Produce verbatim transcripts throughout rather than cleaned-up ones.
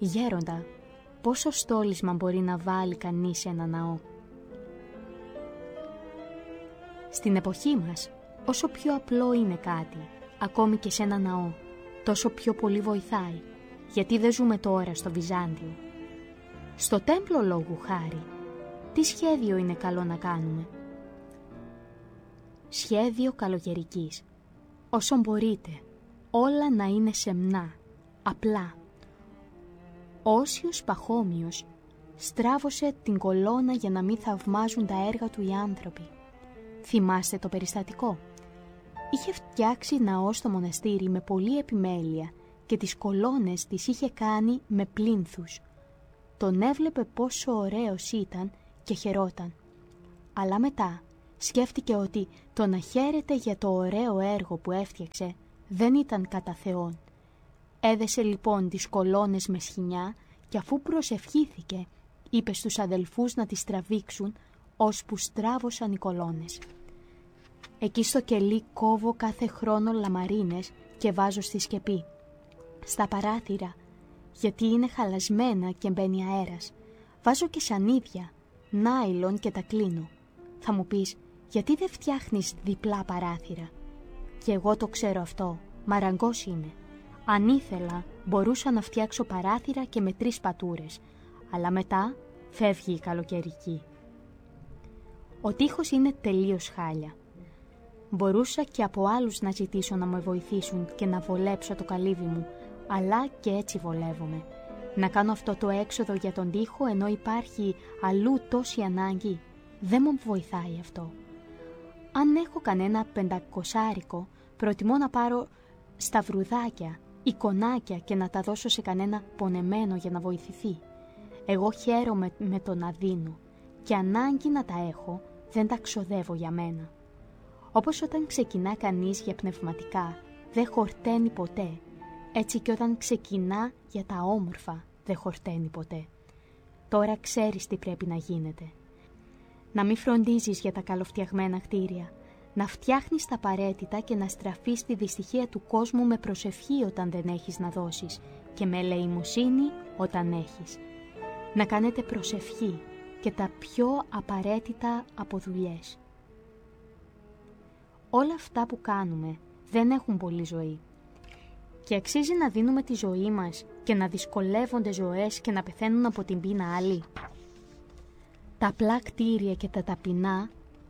Γέροντα, πόσο στόλισμα μπορεί να βάλει κανείς σε ένα ναό? Στην εποχή μας, όσο πιο απλό είναι κάτι, ακόμη και σε ένα ναό, τόσο πιο πολύ βοηθάει, γιατί δεν ζούμε τώρα στο Βυζάντιο. Στο τέμπλο λόγου χάρη, τι σχέδιο είναι καλό να κάνουμε? Σχέδιο καλοκαιρικής. Όσο μπορείτε, όλα να είναι σεμνά, απλά. Όσιος Παχώμιος στράβωσε την κολόνα για να μην θαυμάζουν τα έργα του οι άνθρωποι. Θυμάστε το περιστατικό? Είχε φτιάξει ναό στο μοναστήρι με πολλή επιμέλεια και τις κολόνες τις είχε κάνει με πλίνθους. Τον έβλεπε πόσο ωραίος ήταν και χαιρόταν. Αλλά μετά σκέφτηκε ότι το να χαίρεται για το ωραίο έργο που έφτιαξε δεν ήταν κατά Θεόν. Έδεσε λοιπόν τις κολόνες με σχοινιά και αφού προσευχήθηκε, είπε στους αδελφούς να τις τραβήξουν, ώσπου στράβωσαν οι κολόνες. Εκεί στο κελί κόβω κάθε χρόνο λαμαρίνες και βάζω στη σκεπή. Στα παράθυρα, γιατί είναι χαλασμένα και μπαίνει αέρας. Βάζω και σανίδια, νάιλον και τα κλείνω. Θα μου πεις, γιατί δεν φτιάχνεις διπλά παράθυρα? Και εγώ το ξέρω αυτό, μαραγκός είναι. Αν ήθελα, μπορούσα να φτιάξω παράθυρα και με τρεις πατούρες, αλλά μετά φεύγει η καλοκαιρική. Ο τοίχος είναι τελείως χάλια. Μπορούσα και από άλλους να ζητήσω να με βοηθήσουν και να βολέψω το καλύβι μου, αλλά και έτσι βολεύομαι. Να κάνω αυτό το έξοδο για τον τοίχο ενώ υπάρχει αλλού τόση ανάγκη, δεν μου βοηθάει αυτό. Αν έχω κανένα πεντακοσάρικο, προτιμώ να πάρω σταυρουδάκια, εικονάκια και να τα δώσω σε κανένα πονεμένο για να βοηθηθεί. Εγώ χαίρομαι με το να δίνω και ανάγκη να τα έχω δεν τα ξοδεύω για μένα. Όπως όταν ξεκινά κανείς για πνευματικά δεν χορταίνει ποτέ, έτσι και όταν ξεκινά για τα όμορφα δεν χορταίνει ποτέ. Τώρα ξέρεις τι πρέπει να γίνεται. Να μην φροντίζεις για τα καλοφτιαγμένα κτίρια, να φτιάχνεις τα απαραίτητα και να στραφείς τη δυστυχία του κόσμου με προσευχή όταν δεν έχεις να δώσεις και με ελεημοσύνη όταν έχεις. Να κάνετε προσευχή και τα πιο απαραίτητα από δουλειές. Όλα αυτά που κάνουμε δεν έχουν πολύ ζωή. Και αξίζει να δίνουμε τη ζωή μας και να δυσκολεύονται ζωές και να πεθαίνουν από την πείνα άλλοι. Τα απλά κτίρια και τα ταπεινά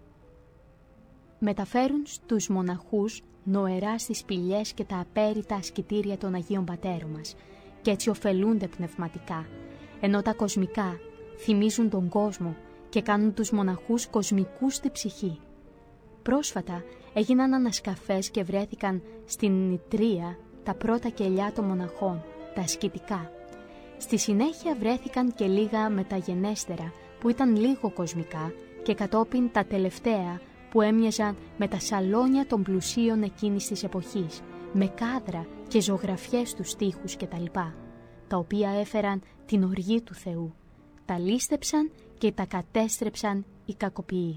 μεταφέρουν στους μοναχούς νοερά στις σπηλιές και τα απέρριτα ασκητήρια των Αγίων Πατέρων μας και έτσι ωφελούνται πνευματικά, ενώ τα κοσμικά θυμίζουν τον κόσμο και κάνουν τους μοναχούς κοσμικούς στη ψυχή. Πρόσφατα έγιναν ανασκαφές και βρέθηκαν στην Νητρία τα πρώτα κελιά των μοναχών, τα ασκητικά. Στη συνέχεια βρέθηκαν και λίγα μεταγενέστερα που ήταν λίγο κοσμικά και κατόπιν τα τελευταία που έμοιαζαν με τα σαλόνια των πλουσίων εκείνης της εποχής, με κάδρα και ζωγραφιές στους τοίχους κτλ, τα οποία έφεραν την οργή του Θεού, τα λήστεψαν και τα κατέστρεψαν οι κακοποιοί.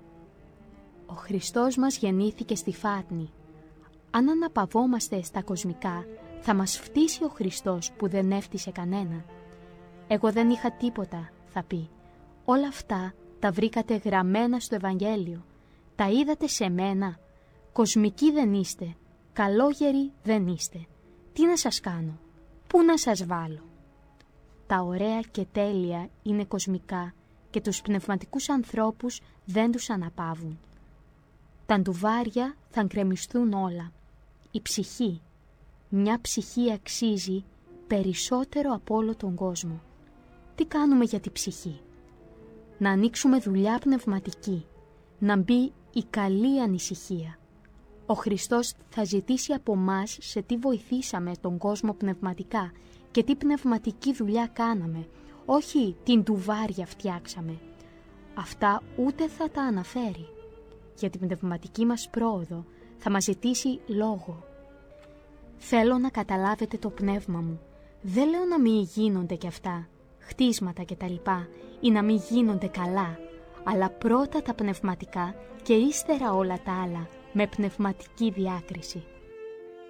Ο Χριστός μας γεννήθηκε στη Φάτνη. Αν αναπαυόμαστε στα κοσμικά, θα μας φτύσει ο Χριστός που δεν έφτισε κανένα. Εγώ δεν είχα τίποτα, θα πει. Όλα αυτά τα βρήκατε γραμμένα στο Ευαγγέλιο. Τα είδατε σε μένα. Κοσμικοί δεν είστε. Καλόγεροι δεν είστε. Τι να σας κάνω? Πού να σας βάλω? Τα ωραία και τέλεια είναι κοσμικά και τους πνευματικούς ανθρώπους δεν τους αναπαύουν. Τα ντουβάρια θα γκρεμιστούν όλα. Η ψυχή, μια ψυχή αξίζει περισσότερο από όλο τον κόσμο. Τι κάνουμε για τη ψυχή? Να ανοίξουμε δουλειά πνευματική, να μπει η καλή ανησυχία. Ο Χριστός θα ζητήσει από μας σε τι βοηθήσαμε τον κόσμο πνευματικά και τι πνευματική δουλειά κάναμε, όχι την ντουβάρια φτιάξαμε. Αυτά ούτε θα τα αναφέρει. Για την πνευματική μας πρόοδο θα μας ζητήσει λόγο. Θέλω να καταλάβετε το πνεύμα μου. Δεν λέω να μην γίνονται κι αυτά, χτίσματα και τα λοιπά, ή να μην γίνονται καλά, αλλά πρώτα τα πνευματικά και ύστερα όλα τα άλλα, με πνευματική διάκριση.